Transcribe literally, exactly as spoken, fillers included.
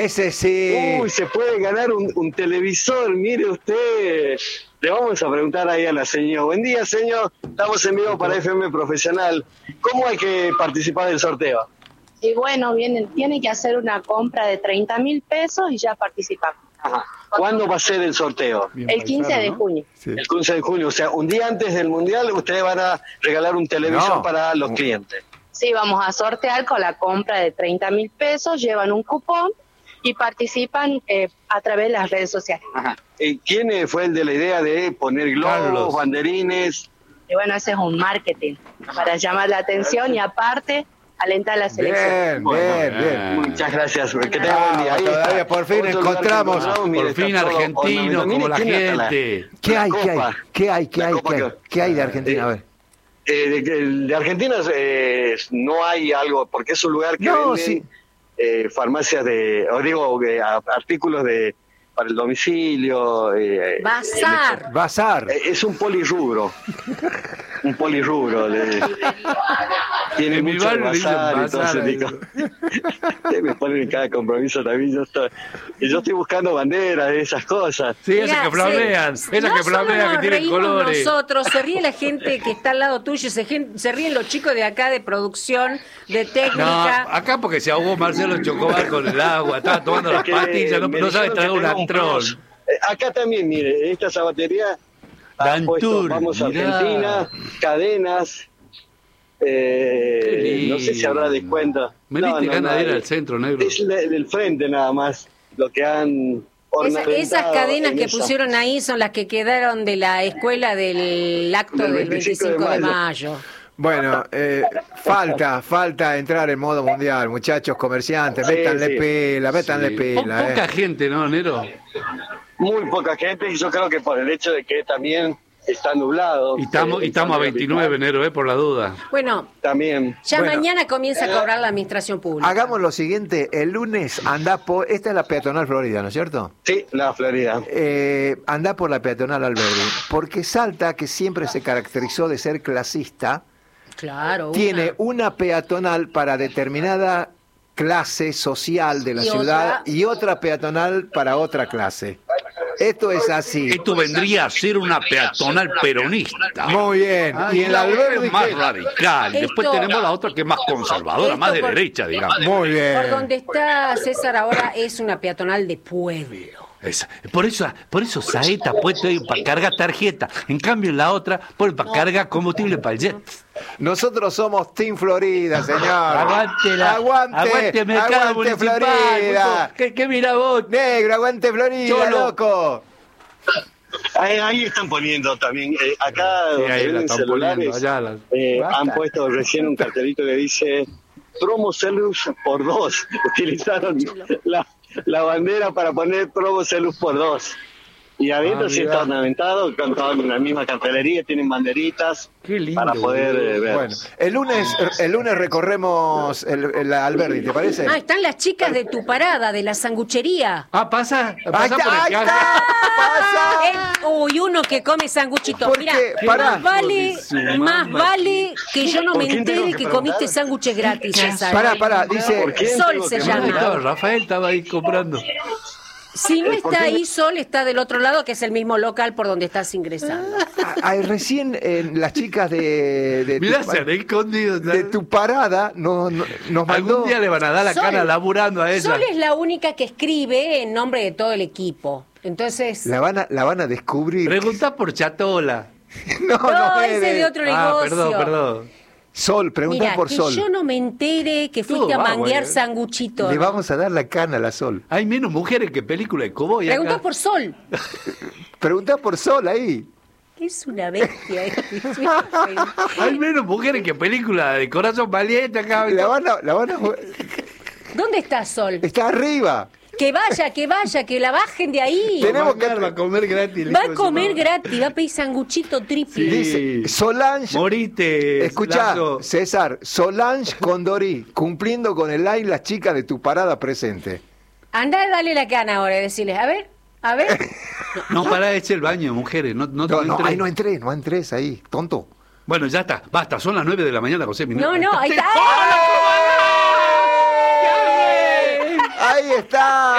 Ese sí. Uy, se puede ganar un, un televisor, mire usted. Le vamos a preguntar ahí a la señora. Buen día, señor. Estamos en vivo para F M Profesional. ¿Cómo hay que participar del sorteo? Y bueno, viene, tiene que hacer una compra de treinta mil pesos y ya participamos. Ajá. ¿Cuándo va a ser el sorteo? Bien, el quince paisano, de junio. Sí. El quince de junio, o sea, un día antes del Mundial ustedes van a regalar un televisor no. para los clientes. Sí, vamos a sortear con la compra de treinta mil pesos, llevan un cupón y participan eh, a través de las redes sociales. Ajá. ¿Y quién fue el de la idea de poner globos, Carlos. banderines? Y bueno, ese es un marketing para llamar la atención y aparte alentar la selección. Bien, bueno, bien, bien. Muchas gracias. Que tenga buen día. Ahí todavía por fin encontramos. No, mire, por fin argentinos como la gente. ¿Qué hay, qué hay? ¿Qué hay, qué hay, qué hay? ¿Qué hay de Argentina? A ver. Eh, de, de Argentina eh, no hay algo, porque es un lugar que no, venden sí. eh, farmacias de, o digo, eh, artículos de para el domicilio. Eh, Bazar. El, Bazar. Eh, es un polirrubro. un polirrubro. Le, tiene en mucho mi barrio bazar, bazar, entonces digo, me ponen en cada compromiso también. Yo estoy, y yo estoy buscando banderas de esas cosas. Sí, esas que flamean, se, esas no que flamean, que tienen colores. Nosotros, se ríe la gente que está al lado tuyo, se, se ríen los chicos de acá de producción, de técnica. No, acá porque se ahogó Marcelo Chocobar con el agua, estaba tomando las pastillas, no, no sabe traer un antrol. Acá también, mire, esta zapatería ha puesto, vamos a Argentina, cadenas, eh, no sé si habrá descuento. Me diste no, ganas no, de ir al centro, negro. Es del frente nada más, lo que han Esa, esas cadenas que esa. pusieron ahí son las que quedaron de la escuela del acto del, del veinticinco de mayo. De mayo. Bueno, eh, falta, falta entrar en modo mundial, muchachos comerciantes, sí, métanle sí. pela, métanle sí. pela. Poca eh. gente, ¿no, Nero? Muy poca gente, y yo creo que por el hecho de que también está nublado. Y estamos, eh, y estamos a veintinueve, Nero, eh, por la duda. Bueno, también. Ya bueno, mañana comienza a cobrar la administración pública. Hagamos lo siguiente, el lunes anda por, esta es la peatonal Florida, ¿no es cierto? Sí, la Florida. Eh, anda por la peatonal Alberdi, porque Salta, que siempre se caracterizó de ser clasista, claro, tiene una, una peatonal para determinada clase social de la y ciudad otra... y otra peatonal para otra clase. Esto es así. Esto vendría a ser una peatonal peronista. Muy bien. Ah, y el Alberdi es más que... radical. Esto... Después tenemos la otra que es más conservadora, más de por... derecha, digamos. Muy bien. Por donde está César ahora es una peatonal de pueblo. Esa. Por eso, por eso Saeta puede ir para cargar tarjeta. En cambio, en la otra, pone para cargar combustible para el jet. Nosotros somos Team Florida, señor. Aguante la, aguante, aguante mercado aguante municipal. Florida. ¿Qué, qué mira vos? Negro, aguante Florida, Cholo. Loco. Ahí, ahí están poniendo también, eh, acá sí, donde ven celulares, la... eh, han puesto recién un cartelito que dice promo Celus por dos. Utilizaron la, la bandera para poner promo Celus por dos. Y adentro ah, sí está ornamentado, con toda la misma cartelería, tienen banderitas. Qué lindo, para poder eh, ver. Bueno, el lunes, el lunes recorremos el, el Alberdi, ¿te parece? Ah, están las chicas de tu parada, de la sanguchería. Ah, pasa, pasa ahí por está, el ahí está, pasa. Eh, uy, uno que come sanguchitos. Mira, más vale, más vale que yo no me entere que, que comiste sándwiches gratis, César. Pará, pará, dice... Sol se llama. Estaba, Rafael estaba ahí comprando. Si no está ahí, Sol está del otro lado, que es el mismo local por donde estás ingresando. Ay, recién eh, las chicas de, de, Mirá, tu, se han escondido, de tu parada no, no, nos mandó... Algún día le van a dar la Sol, cara laburando a ella. Sol es la única que escribe en nombre de todo el equipo. Entonces... La van a, la van a descubrir. Preguntá por Chatola. no, no, no ese de... de otro negocio. Ah, perdón, perdón. Sol, pregunta Mirá, por que Sol. yo no me entere que fuiste Todo a va, manguear güey. sanguchitos. Le vamos a dar la cana a la Sol. Hay menos mujeres que película de cowboy. Preguntá acá. por Sol. Pregunta por Sol ahí. Es una bestia. Hay menos mujeres que película de corazón valiente acá. La van a, la van a... ¿Dónde está Sol? Está arriba. Que vaya, que vaya, que la bajen de ahí. Tenemos que... Va a comer gratis. Va a comer gratis, va a pedir sanguchito triple. Sí. Dice Solange... Morite. Escuchá, Lazo. César, Solange Condorí, cumpliendo con el line las chicas de tu parada presente. Anda, dale la cana ahora y decirles, a ver, a ver. No, pará, eche el baño, mujeres. No, no, No, no, entres. ay, no entrés, no entres ahí, tonto. Bueno, ya está. Basta, son las nueve de la mañana, José. No, no, ahí está. Ahí está.